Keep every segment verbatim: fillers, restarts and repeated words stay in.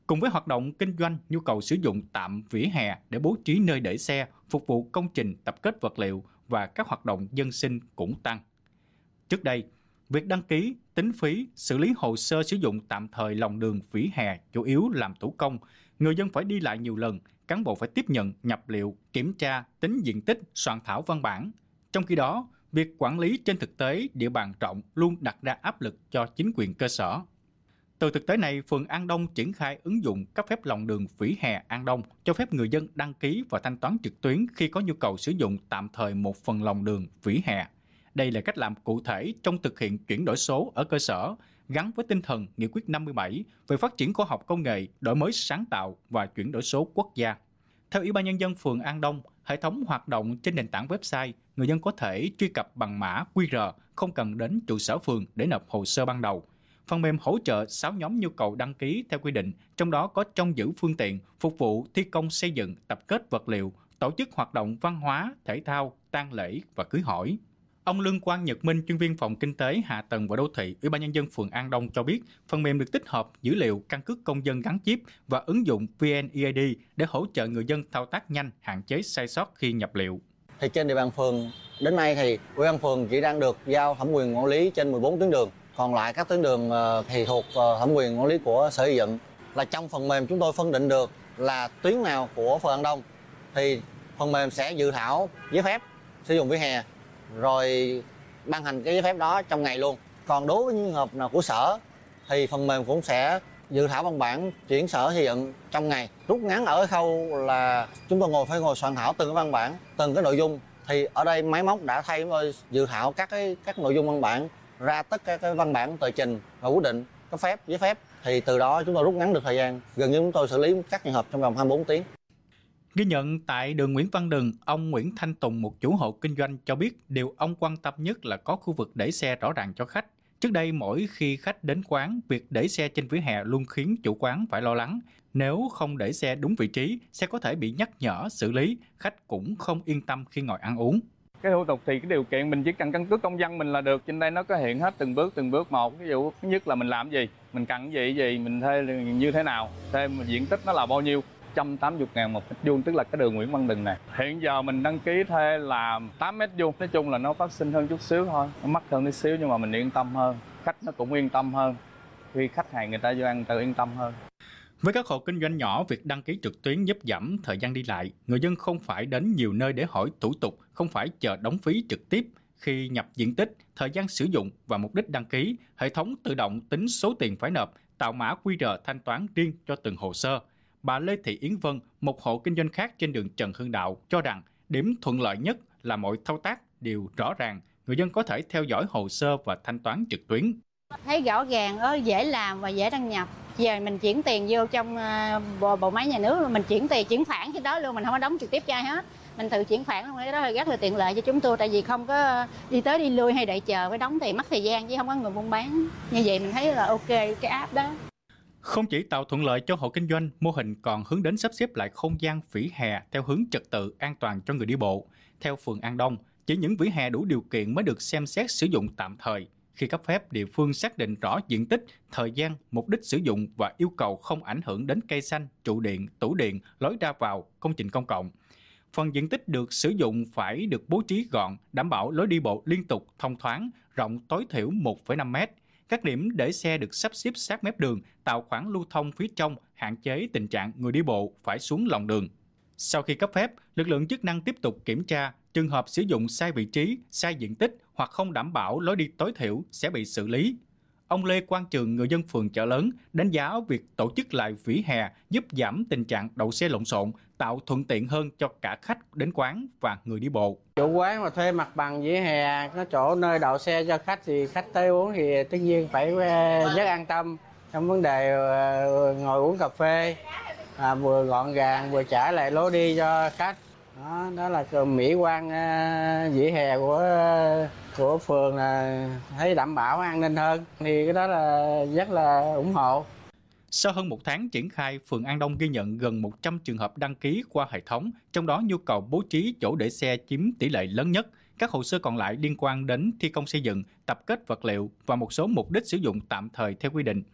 Cùng với hoạt động kinh doanh, nhu cầu sử dụng tạm vỉa hè để bố trí nơi để xe, phục vụ công trình tập kết vật liệu và các hoạt động dân sinh cũng tăng. Trước đây, việc đăng ký, tính phí, xử lý hồ sơ sử dụng tạm thời lòng đường vỉa hè chủ yếu làm thủ công. Người dân phải đi lại nhiều lần, cán bộ phải tiếp nhận, nhập liệu, kiểm tra, tính diện tích, soạn thảo văn bản. Trong khi đó, việc quản lý trên thực tế địa bàn rộng luôn đặt ra áp lực cho chính quyền cơ sở. Từ thực tế này, phường An Đông triển khai ứng dụng cấp phép lòng đường vỉa hè An Đông, cho phép người dân đăng ký và thanh toán trực tuyến khi có nhu cầu sử dụng tạm thời một phần lòng đường vỉa hè. Đây là cách làm cụ thể trong thực hiện chuyển đổi số ở cơ sở, gắn với tinh thần Nghị quyết năm mươi bảy về phát triển khoa học công nghệ, đổi mới sáng tạo và chuyển đổi số quốc gia. Theo Ủy ban Nhân dân phường An Đông, hệ thống hoạt động trên nền tảng website, người dân có thể truy cập bằng mã quy rờ, không cần đến trụ sở phường để nộp hồ sơ ban đầu. Phần mềm hỗ trợ sáu nhóm nhu cầu đăng ký theo quy định, trong đó có trông giữ phương tiện, phục vụ thi công xây dựng, tập kết vật liệu, tổ chức hoạt động văn hóa, thể thao, tang lễ và cưới hỏi. Ông Lương Quang Nhật Minh, chuyên viên phòng kinh tế, hạ tầng và đô thị, Ủy ban Nhân dân phường An Đông cho biết, phần mềm được tích hợp dữ liệu căn cước công dân gắn chip và ứng dụng vê en e i đê để hỗ trợ người dân thao tác nhanh, hạn chế sai sót khi nhập liệu. Thì trên địa bàn phường đến nay thì Ủy ban phường chỉ đang được giao thẩm quyền quản lý trên mười bốn tuyến đường, còn lại các tuyến đường thì thuộc thẩm quyền quản lý của Sở Xây dựng. Là trong phần mềm chúng tôi phân định được là tuyến nào của phường An Đông thì phần mềm sẽ dự thảo giấy phép sử dụng vỉa hè rồi ban hành cái giấy phép đó trong ngày luôn. Còn đối với những trường hợp nào của sở thì phần mềm cũng sẽ dự thảo văn bản chuyển Sở Xây dựng trong ngày. Rút ngắn ở khâu là chúng tôi ngồi phải ngồi soạn thảo từng cái văn bản, từng cái nội dung. Thì ở đây máy móc đã thay chúng tôi dự thảo các cái các nội dung văn bản ra tất cả các văn bản tờ trình và quyết định cấp phép, giấy phép. Thì từ đó chúng tôi rút ngắn được thời gian. Gần như chúng tôi xử lý các trường hợp trong vòng hai mươi bốn tiếng. Ghi nhận tại đường Nguyễn Văn Đừng, ông Nguyễn Thanh Tùng, một chủ hộ kinh doanh cho biết điều ông quan tâm nhất là có khu vực để xe rõ ràng cho khách. Trước đây mỗi khi khách đến quán, việc để xe trên vỉa hè luôn khiến chủ quán phải lo lắng. Nếu không để xe đúng vị trí, xe có thể bị nhắc nhở, xử lý, khách cũng không yên tâm khi ngồi ăn uống. Cái thủ tục thì cái điều kiện mình chỉ cần căn cước công dân mình là được, trên đây nó có hiện hết từng bước từng bước một. Ví dụ thứ nhất là mình làm gì, mình cần gì gì, mình thuê như thế nào, thuê diện tích nó là bao nhiêu. một trăm tám mươi ngàn một mét vuông, tức là cái đường Nguyễn Văn Đừng này. Hiện giờ mình đăng ký thuê là tám mét vuông. Nói chung là nó phát sinh hơn chút xíu thôi, nó mắc hơn chút xíu nhưng mà mình yên tâm hơn. Khách nó cũng yên tâm hơn. Khi khách hàng người ta vô ăn tự yên tâm hơn. Với các hộ kinh doanh nhỏ, việc đăng ký trực tuyến giúp giảm thời gian đi lại. Người dân không phải đến nhiều nơi để hỏi thủ tục, không phải chờ đóng phí trực tiếp. Khi nhập diện tích, thời gian sử dụng và mục đích đăng ký, hệ thống tự động tính số tiền phải nộp, tạo mã quy rờ thanh toán riêng cho từng hồ sơ. Bà Lê Thị Yến Vân, một hộ kinh doanh khác trên đường Trần Hưng Đạo, cho rằng điểm thuận lợi nhất là mọi thao tác đều rõ ràng, người dân có thể theo dõi hồ sơ và thanh toán trực tuyến. Thấy rõ ràng, dễ làm và dễ đăng nhập. Giờ mình chuyển tiền vô trong bộ, bộ máy nhà nước, mình chuyển tiền, chuyển khoản cái đó luôn, mình không có đóng trực tiếp cho ai hết. Mình tự chuyển khoản luôn, cái đó là rất là tiện lợi cho chúng tôi, tại vì không có đi tới đi lui hay đợi chờ phải đóng tiền mất thời gian chứ không có người buôn bán. Như vậy mình thấy là ok cái app đó. Không chỉ tạo thuận lợi cho hộ kinh doanh, mô hình còn hướng đến sắp xếp lại không gian vỉa hè theo hướng trật tự an toàn cho người đi bộ. Theo phường An Đông, chỉ những vỉa hè đủ điều kiện mới được xem xét sử dụng tạm thời. Khi cấp phép, địa phương xác định rõ diện tích, thời gian, mục đích sử dụng và yêu cầu không ảnh hưởng đến cây xanh, trụ điện, tủ điện, lối ra vào, công trình công cộng. Phần diện tích được sử dụng phải được bố trí gọn, đảm bảo lối đi bộ liên tục, thông thoáng, rộng tối thiểu một phẩy năm mét. Các điểm để xe được sắp xếp sát mép đường, tạo khoảng lưu thông phía trong, hạn chế tình trạng người đi bộ phải xuống lòng đường. Sau khi cấp phép, lực lượng chức năng tiếp tục kiểm tra, trường hợp sử dụng sai vị trí, sai diện tích hoặc không đảm bảo lối đi tối thiểu sẽ bị xử lý. Ông Lê Quang Trường, người dân phường Chợ Lớn, đánh giá việc tổ chức lại vỉa hè giúp giảm tình trạng đậu xe lộn xộn, tạo thuận tiện hơn cho cả khách đến quán và người đi bộ. Chủ quán mà thuê mặt bằng vỉa hè, có chỗ nơi đậu xe cho khách thì khách tới uống thì tất nhiên phải rất an tâm trong vấn đề ngồi uống cà phê, à, vừa gọn gàng vừa trả lại lối đi cho khách. Đó, đó là mỹ quan uh, vỉa hè của uh, của phường là thấy đảm bảo an ninh hơn, thì cái đó là rất là ủng hộ. Sau hơn một tháng triển khai, phường An Đông ghi nhận gần một trăm trường hợp đăng ký qua hệ thống, trong đó nhu cầu bố trí chỗ để xe chiếm tỷ lệ lớn nhất. Các hồ sơ còn lại liên quan đến thi công xây dựng, tập kết vật liệu và một số mục đích sử dụng tạm thời theo quy định.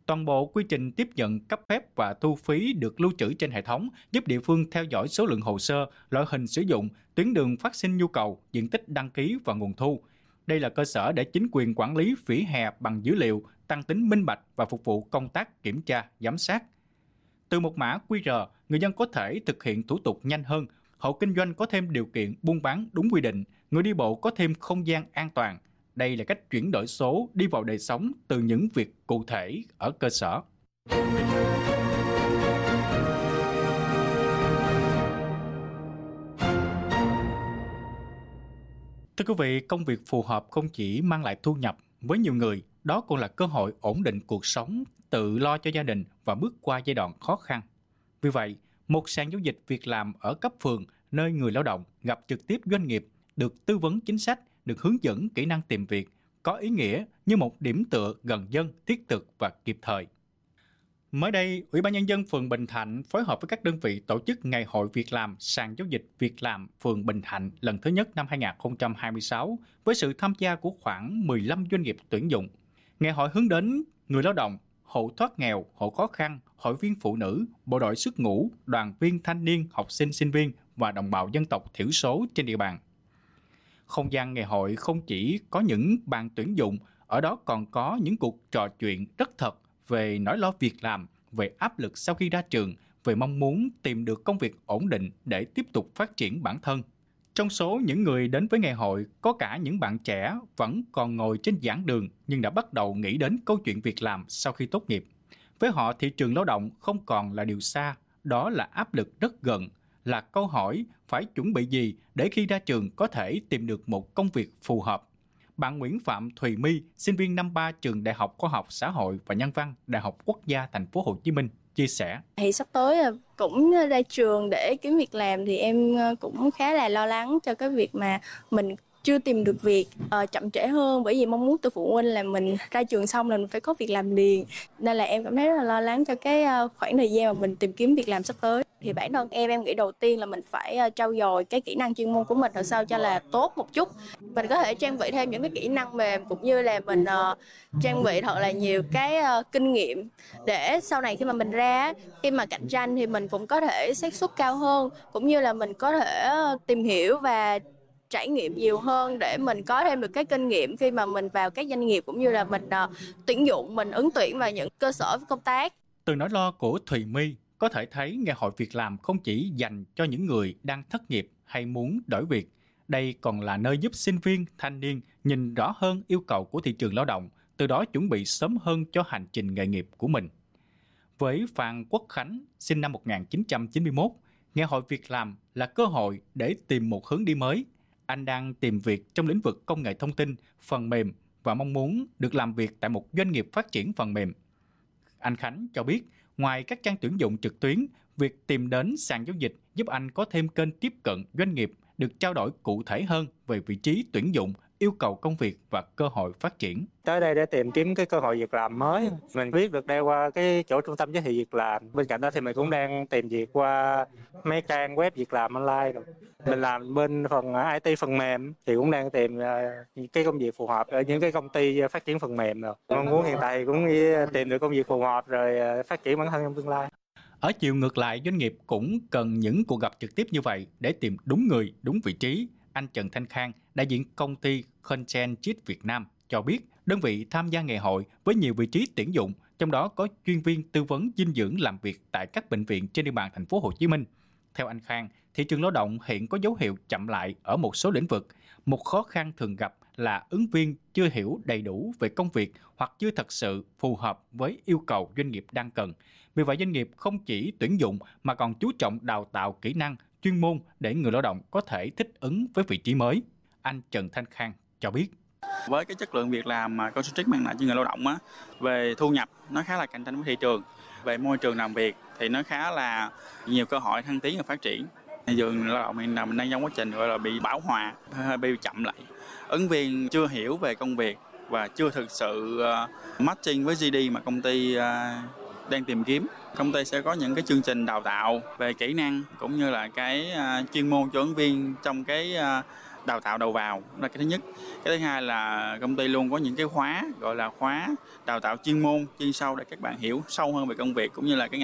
Toàn bộ quy trình tiếp nhận, cấp phép và thu phí được lưu trữ trên hệ thống, giúp địa phương theo dõi số lượng hồ sơ, loại hình sử dụng, tuyến đường phát sinh nhu cầu, diện tích đăng ký và nguồn thu. Đây là cơ sở để chính quyền quản lý vỉa hè bằng dữ liệu, tăng tính minh bạch và phục vụ công tác kiểm tra, giám sát. Từ một mã quy rờ, người dân có thể thực hiện thủ tục nhanh hơn, hộ kinh doanh có thêm điều kiện buôn bán đúng quy định, người đi bộ có thêm không gian an toàn. Đây là cách chuyển đổi số đi vào đời sống từ những việc cụ thể ở cơ sở. Thưa quý vị, công việc phù hợp không chỉ mang lại thu nhập, với nhiều người, đó còn là cơ hội ổn định cuộc sống, tự lo cho gia đình và bước qua giai đoạn khó khăn. Vì vậy, một sàn giao dịch việc làm ở cấp phường, nơi người lao động gặp trực tiếp doanh nghiệp, được tư vấn chính sách, được hướng dẫn kỹ năng tìm việc, có ý nghĩa như một điểm tựa gần dân, thiết thực và kịp thời. Mới đây, Ủy ban Nhân dân phường Bình Thạnh phối hợp với các đơn vị tổ chức Ngày hội Việc làm sàn giao dịch việc làm phường Bình Thạnh lần thứ nhất năm hai nghìn không trăm hai mươi sáu với sự tham gia của khoảng mười lăm doanh nghiệp tuyển dụng. Ngày hội hướng đến người lao động, hộ thoát nghèo, hộ khó khăn, hội viên phụ nữ, bộ đội xuất ngũ, đoàn viên thanh niên, học sinh sinh viên và đồng bào dân tộc thiểu số trên địa bàn. Không gian ngày hội không chỉ có những bàn tuyển dụng, ở đó còn có những cuộc trò chuyện rất thật về nỗi lo việc làm, về áp lực sau khi ra trường, về mong muốn tìm được công việc ổn định để tiếp tục phát triển bản thân. Trong số những người đến với ngày hội, có cả những bạn trẻ vẫn còn ngồi trên giảng đường nhưng đã bắt đầu nghĩ đến câu chuyện việc làm sau khi tốt nghiệp. Với họ, thị trường lao động không còn là điều xa, đó là áp lực rất gần, là câu hỏi phải chuẩn bị gì để khi ra trường có thể tìm được một công việc phù hợp. Bạn Nguyễn Phạm Thùy My, sinh viên năm ba trường Đại học Khoa học Xã hội và Nhân văn, Đại học Quốc gia Thành phố Hồ Chí Minh chia sẻ. Thì sắp tới cũng ra trường để kiếm việc làm thì em cũng khá là lo lắng cho cái việc mà mình chưa tìm được việc uh, chậm trễ hơn, bởi vì mong muốn từ phụ huynh là mình ra trường xong là mình phải có việc làm liền, nên là em cảm thấy rất là lo lắng cho cái uh, khoảng thời gian mà mình tìm kiếm việc làm sắp tới. Thì bản thân em em nghĩ đầu tiên là mình phải uh, trau dồi cái kỹ năng chuyên môn của mình làm sao cho là tốt một chút. Mình có thể trang bị thêm những cái kỹ năng mềm cũng như là mình uh, trang bị thật là nhiều cái uh, kinh nghiệm để sau này khi mà mình ra, khi mà cạnh tranh thì mình cũng có thể xác suất cao hơn, cũng như là mình có thể uh, tìm hiểu và trải nghiệm nhiều hơn để mình có thêm được cái kinh nghiệm khi mà mình vào các doanh nghiệp, cũng như là mình uh, tuyển dụng, mình ứng tuyển vào những cơ sở công tác. Từ nỗi lo của Thùy My, có thể thấy ngày hội việc làm không chỉ dành cho những người đang thất nghiệp hay muốn đổi việc. Đây còn là nơi giúp sinh viên, thanh niên nhìn rõ hơn yêu cầu của thị trường lao động, từ đó chuẩn bị sớm hơn cho hành trình nghề nghiệp của mình. Với Phan Quốc Khánh, sinh năm một nghìn chín trăm chín mươi mốt, ngày hội việc làm là cơ hội để tìm một hướng đi mới. Anh đang tìm việc trong lĩnh vực công nghệ thông tin, phần mềm và mong muốn được làm việc tại một doanh nghiệp phát triển phần mềm. Anh Khánh cho biết, ngoài các trang tuyển dụng trực tuyến, việc tìm đến sàn giao dịch giúp anh có thêm kênh tiếp cận doanh nghiệp, được trao đổi cụ thể hơn về vị trí tuyển dụng, yêu cầu công việc và cơ hội phát triển. Tới đây để tìm kiếm cái cơ hội việc làm mới. Mình biết được đây qua cái chỗ trung tâm giới thiệu việc làm. Bên cạnh đó thì mình cũng đang tìm việc qua mấy trang web việc làm online rồi. Mình làm bên phần i tê phần mềm thì cũng đang tìm những cái công việc phù hợp ở những cái công ty phát triển phần mềm rồi. Mong muốn hiện tại cũng tìm được công việc phù hợp rồi phát triển bản thân trong tương lai. Ở chiều ngược lại, doanh nghiệp cũng cần những cuộc gặp trực tiếp như vậy để tìm đúng người, đúng vị trí. Anh Trần Thanh Khang, đại diện công ty Content Chit Việt Nam, cho biết đơn vị tham gia ngày hội với nhiều vị trí tuyển dụng, trong đó có chuyên viên tư vấn dinh dưỡng làm việc tại các bệnh viện trên địa bàn thành phố Hồ Chí Minh. Theo anh Khang, thị trường lao động hiện có dấu hiệu chậm lại ở một số lĩnh vực. Một khó khăn thường gặp là ứng viên chưa hiểu đầy đủ về công việc hoặc chưa thật sự phù hợp với yêu cầu doanh nghiệp đang cần. Vì vậy, doanh nghiệp không chỉ tuyển dụng mà còn chú trọng đào tạo kỹ năng, chuyên môn để người lao động có thể thích ứng với vị trí mới. Anh Trần Thanh Khang cho biết. Với cái chất lượng việc làm mà Concentric mang lại cho người lao động á, về thu nhập nó khá là cạnh tranh với thị trường. Về môi trường làm việc thì nó khá là nhiều cơ hội thăng tiến và phát triển. Thị trường lao động hiện nay mình đang trong quá trình gọi là bị bão hòa, hơi bị chậm lại. Ứng viên chưa hiểu về công việc và chưa thực sự uh, matching với giê đê mà công ty uh, đang tìm kiếm. Công ty sẽ có những cái chương trình đào tạo về kỹ năng cũng như là cái uh, chuyên môn cho ứng viên trong cái uh, đào tạo đầu vào, đó là cái thứ nhất. Cái thứ hai là công ty luôn có những cái khóa gọi là khóa đào tạo chuyên môn chuyên sâu để các bạn hiểu sâu hơn về công việc cũng như là cái ngành